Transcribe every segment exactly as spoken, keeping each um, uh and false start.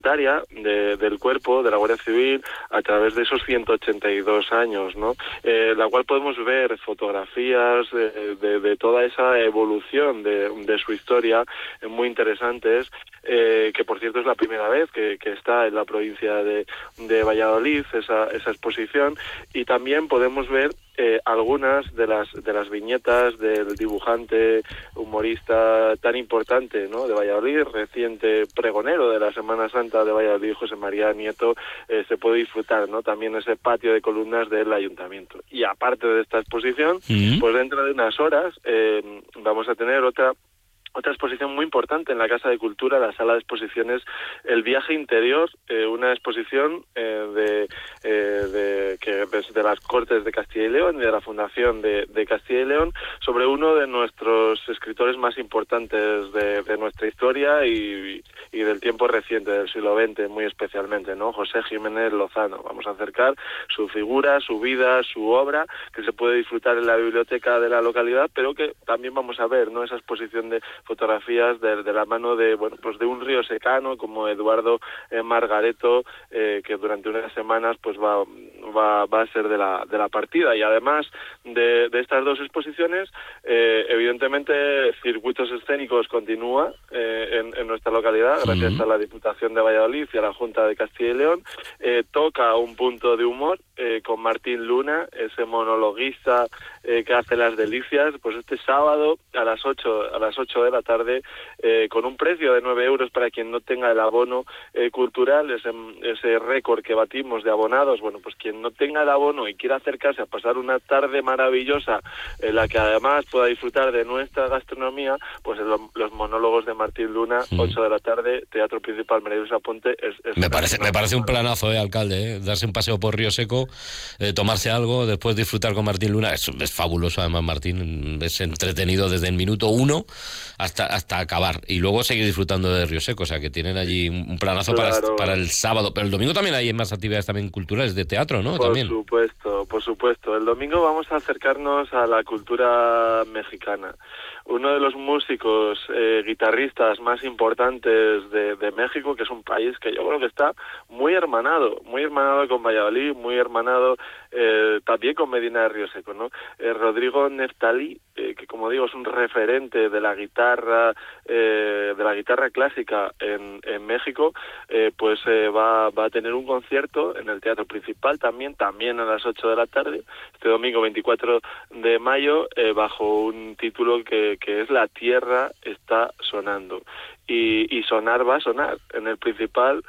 De, del cuerpo de la Guardia Civil a través de esos ciento ochenta y dos años, ¿no? Eh, la cual podemos ver fotografías de, de, de toda esa evolución de, de su historia, eh, muy interesantes, eh, que por cierto es la primera vez que, que está en la provincia de, de Valladolid esa, esa exposición, y también podemos ver Eh, algunas de las de las viñetas del dibujante humorista tan importante, ¿no?, de Valladolid, reciente pregonero de la Semana Santa de Valladolid, José María Nieto. Eh, se puede disfrutar, ¿no?, también ese patio de columnas del ayuntamiento. Y aparte de esta exposición, mm-hmm. pues dentro de unas horas eh, vamos a tener otra Otra exposición muy importante en la Casa de Cultura, la sala de exposiciones El Viaje Interior, eh, una exposición eh, de, eh, de, que de las Cortes de Castilla y León y de la Fundación de, de Castilla y León, sobre uno de nuestros escritores más importantes de, de nuestra historia y, y del tiempo reciente, del siglo veinte muy especialmente, ¿no?, José Jiménez Lozano. Vamos a acercar su figura, su vida, su obra, que se puede disfrutar en la biblioteca de la localidad, pero que también vamos a ver, ¿no?, esa exposición de fotografías de, de la mano de bueno pues de un río secano como Eduardo eh, Margareto, eh, que durante unas semanas pues va va va a ser de la de la partida. Y además de, de estas dos exposiciones, eh, evidentemente Circuitos Escénicos continúa eh, en, en nuestra localidad, gracias uh-huh. a la Diputación de Valladolid y a la Junta de Castilla y León. Eh, toca un punto de humor eh, con Martín Luna, ese monologuista eh, que hace las delicias, pues este sábado a las ocho a las ocho de la tarde, eh, con un precio de nueve euros para quien no tenga el abono eh, cultural, ese, ese récord que batimos de abonados. Bueno, pues quien no tenga el abono y quiera acercarse a pasar una tarde maravillosa en la que además pueda disfrutar de nuestra gastronomía, pues lo, los monólogos de Martín Luna, sí. ocho de la tarde, Teatro Principal Meredith Aponte. Es, es me parece me parece un planazo, eh, alcalde, eh, darse un paseo por Río Seco, eh, tomarse algo, después disfrutar con Martín Luna. Es, es fabuloso, además Martín es entretenido desde el minuto uno hasta hasta acabar, y luego seguir disfrutando de Río Seco. O sea que tienen allí un planazo claro. para, para el sábado, pero el domingo también hay más actividades también culturales de teatro, ¿no? Por también. supuesto, por supuesto. El domingo vamos a acercarnos a la cultura mexicana. Uno de los músicos, eh, guitarristas más importantes de, de México, que es un país que yo creo que está muy hermanado, muy hermanado con Valladolid, muy hermanado eh, también con Medina de Río Seco, ¿no? Eh, Rodrigo Neftalí, eh, que como digo es un referente de la guitarra, eh, de la guitarra clásica en, en México, eh, pues eh, va, va a tener un concierto en el Teatro Principal también, también a las ocho de la tarde, este domingo veinticuatro de mayo, eh, bajo un título que que es La Tierra está sonando. Y, y sonar va a sonar. En el Principal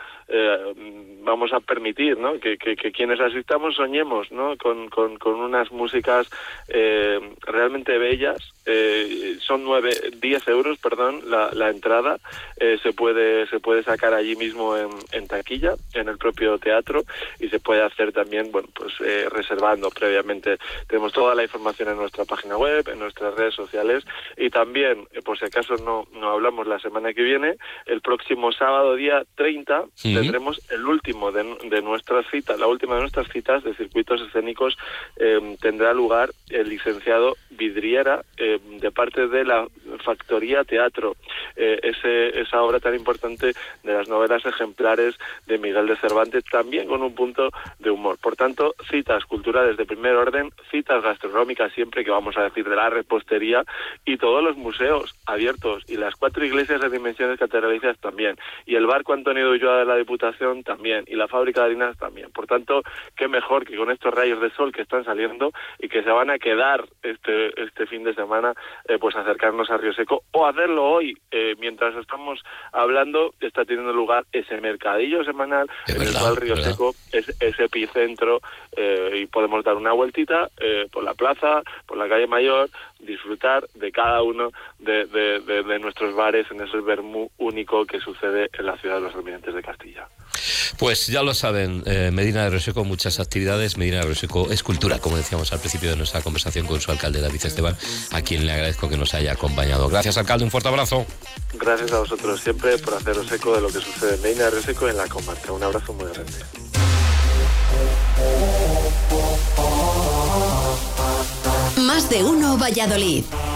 eh, vamos a permitir, ¿no?, que, que, que quienes asistamos soñemos, ¿no?, con, con, con unas músicas eh, realmente bellas. Eh, son nueve, diez euros, perdón, la, la entrada. Eh, se puede se puede sacar allí mismo en, en taquilla, en el propio teatro, y se puede hacer también, bueno, pues eh, reservando previamente. Tenemos toda la información en nuestra página web, en nuestras redes sociales, y también, eh, por si acaso no, no hablamos la semana que viene, el próximo sábado día treinta sí. tendremos el último de, de nuestras citas, la última de nuestras citas de Circuitos Escénicos. Eh, tendrá lugar el licenciado Vidriera, eh, de parte de la Factoría Teatro, eh, ese, esa obra tan importante de las novelas ejemplares de Miguel de Cervantes, también con un punto de humor. Por tanto, citas culturales de primer orden, citas gastronómicas siempre, que vamos a decir de la repostería, y todos los museos abiertos, y las cuatro iglesias de dimensiones catedralicias también, y el barco Antonio de Ulloa de la Diputación también, y la fábrica de harinas también. Por tanto, qué mejor que con estos rayos de sol que están saliendo y que se van a quedar este este fin de semana, eh, pues acercarnos a Río Seco, o hacerlo hoy, eh, mientras estamos hablando, está teniendo lugar ese mercadillo semanal es en verdad, el cual Río verdad. Seco es, es epicentro, eh, y podemos dar una vueltita eh, por la plaza, por la calle Mayor, disfrutar de cada uno de, de, de, de nuestros bares en ese vermú único que sucede en la ciudad de los Almirantes de Castilla. Pues ya lo saben, eh, Medina de Río Seco, muchas actividades. Medina de Río Seco es cultura, como decíamos al principio de nuestra conversación con su alcalde David Esteban, a quien le agradezco que nos haya acompañado. Gracias, alcalde, un fuerte abrazo. Gracias a vosotros siempre por haceros eco de lo que sucede en Medina de Río Seco y en la comarca. Un abrazo muy grande. Más de uno Valladolid.